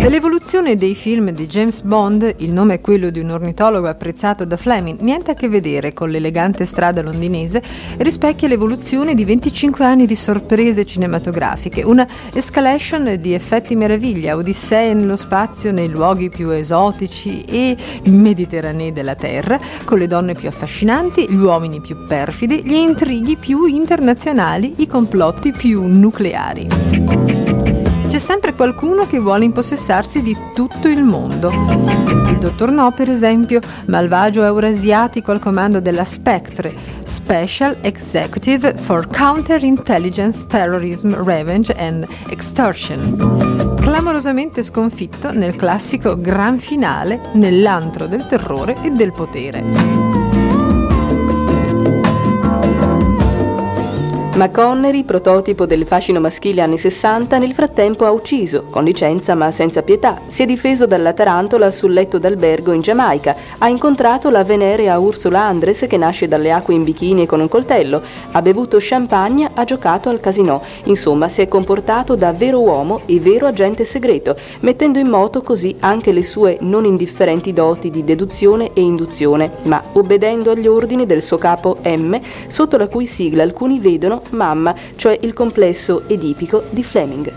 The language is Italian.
Dell'evoluzione dei film di James Bond, il nome è quello di un ornitologo apprezzato da Fleming, niente a che vedere con l'elegante strada londinese, rispecchia l'evoluzione di 25 anni di sorprese cinematografiche, una escalation di effetti meraviglia, odissee nello spazio, nei luoghi più esotici e mediterranei della Terra, con le donne più affascinanti, gli uomini più perfidi, gli intrighi più internazionali, i complotti più nucleari. C'è sempre qualcuno che vuole impossessarsi di tutto il mondo. Il dottor No, per esempio, malvagio eurasiatico al comando della Spectre, Special Executive for Counterintelligence, Terrorism, Revenge and Extortion. Clamorosamente sconfitto nel classico gran finale nell'antro del terrore e del potere. Ma Connery, prototipo del fascino maschile anni 60, nel frattempo ha ucciso, con licenza ma senza pietà. Si è difeso dalla tarantola sul letto d'albergo in Giamaica. Ha incontrato la venerea Ursula Andress che nasce dalle acque in bikini e con un coltello. Ha bevuto champagne, ha giocato al casinò. Insomma, si è comportato da vero uomo e vero agente segreto, mettendo in moto così anche le sue non indifferenti doti di deduzione e induzione, ma obbedendo agli ordini del suo capo M, sotto la cui sigla alcuni vedono Mamma, cioè il complesso edipico di Fleming.